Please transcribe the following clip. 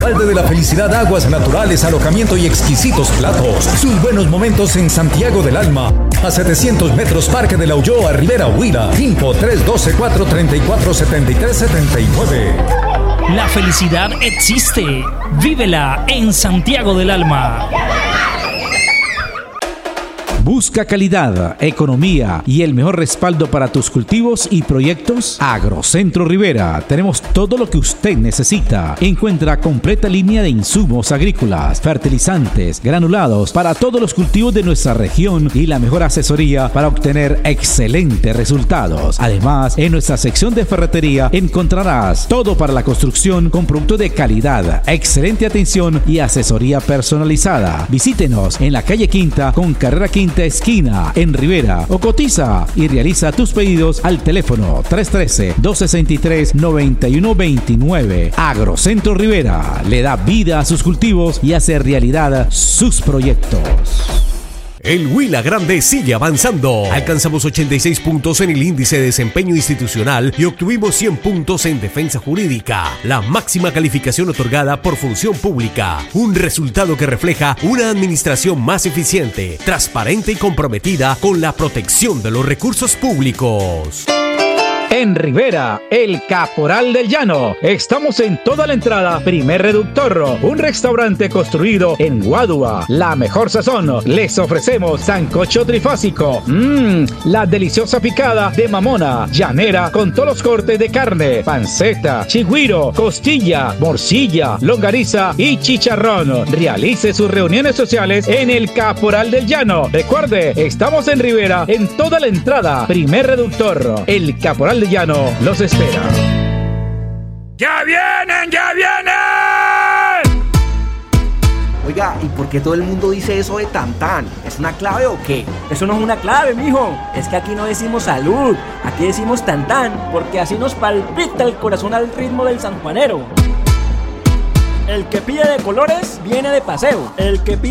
Alcalde de la Felicidad, aguas naturales, alojamiento y exquisitos platos. Sus buenos momentos en Santiago del Alma. A 700 metros, Parque de la Ulloa, Rivera Huila. Info 312-434-7379. La felicidad existe. Vívela en Santiago del Alma. Busca calidad, economía y el mejor respaldo para tus cultivos y proyectos. Agrocentro Rivera. Tenemos todo lo que usted necesita. Encuentra completa línea de insumos agrícolas, fertilizantes, granulados para todos los cultivos de nuestra región y la mejor asesoría para obtener excelentes resultados. Además, en nuestra sección de ferretería encontrarás todo para la construcción con productos de calidad, excelente atención y asesoría personalizada. Visítenos en la calle Quinta con carrera Quinta esquina en Rivera o cotiza y realiza tus pedidos al teléfono 313-263-9129. Agrocentro Rivera le da vida a sus cultivos y hace realidad sus proyectos. El Huila Grande sigue avanzando. Alcanzamos 86 puntos en el índice de desempeño institucional y obtuvimos 100 puntos en defensa jurídica, la máxima calificación otorgada por función pública. Un resultado que refleja una administración más eficiente, transparente y comprometida con la protección de los recursos públicos. En Rivera, el Caporal del Llano. Estamos en toda la entrada. Primer Reductor, un restaurante construido en Guadua. La mejor sazón. Les ofrecemos sancocho trifásico. La deliciosa picada de mamona. Llanera con todos los cortes de carne. Panceta, chigüiro, costilla, morcilla, longaniza y chicharrón. Realice sus reuniones sociales en el Caporal del Llano. Recuerde, estamos en Rivera, en toda la entrada. Primer Reductor, el Caporal del Llano los espera. ¡Ya vienen, ya vienen! Oiga, ¿y por qué todo el mundo dice eso de tan? ¿Es una clave o qué? Eso no es una clave, mijo. Es que aquí no decimos salud, aquí decimos tan, porque así nos palpita el corazón al ritmo del sanjuanero. El que pide de colores viene de paseo. El que pide